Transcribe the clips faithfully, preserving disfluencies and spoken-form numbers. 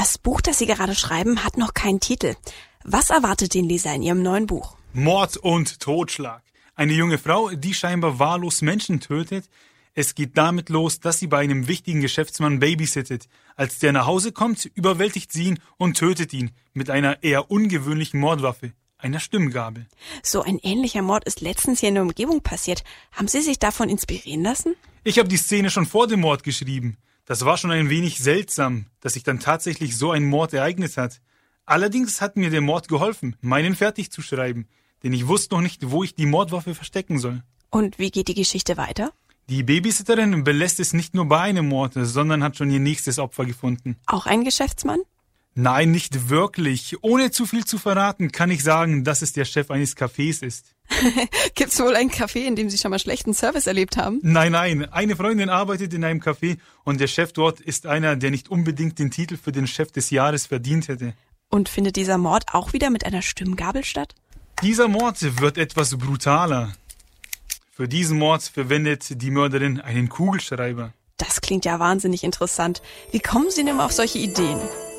Das Buch, das Sie gerade schreiben, hat noch keinen Titel. Was erwartet den Leser in Ihrem neuen Buch? Mord und Totschlag. Eine junge Frau, die scheinbar wahllos Menschen tötet. Es geht damit los, dass sie bei einem wichtigen Geschäftsmann babysittet. Als der nach Hause kommt, überwältigt sie ihn und tötet ihn mit einer eher ungewöhnlichen Mordwaffe, einer Stimmgabel. So ein ähnlicher Mord ist letztens hier in der Umgebung passiert. Haben Sie sich davon inspirieren lassen? Ich habe die Szene schon vor dem Mord geschrieben. Das war schon ein wenig seltsam, dass sich dann tatsächlich so ein Mord ereignet hat. Allerdings hat mir der Mord geholfen, meinen fertig zu schreiben, denn ich wusste noch nicht, wo ich die Mordwaffe verstecken soll. Und wie geht die Geschichte weiter? Die Babysitterin belässt es nicht nur bei einem Mord, sondern hat schon ihr nächstes Opfer gefunden. Auch ein Geschäftsmann? Nein, nicht wirklich. Ohne zu viel zu verraten, kann ich sagen, dass es der Chef eines Cafés ist. Gibt's wohl ein Café, in dem Sie schon mal schlechten Service erlebt haben? Nein, nein. Eine Freundin arbeitet in einem Café und der Chef dort ist einer, der nicht unbedingt den Titel für den Chef des Jahres verdient hätte. Und findet dieser Mord auch wieder mit einer Stimmgabel statt? Dieser Mord wird etwas brutaler. Für diesen Mord verwendet die Mörderin einen Kugelschreiber. Das klingt ja wahnsinnig interessant. Wie kommen Sie denn immer auf solche Ideen?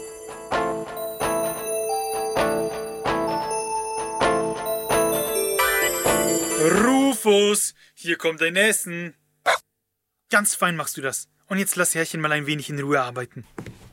Rufus, hier kommt dein Essen. Ganz fein machst du das. Und jetzt lass Herrchen mal ein wenig in Ruhe arbeiten.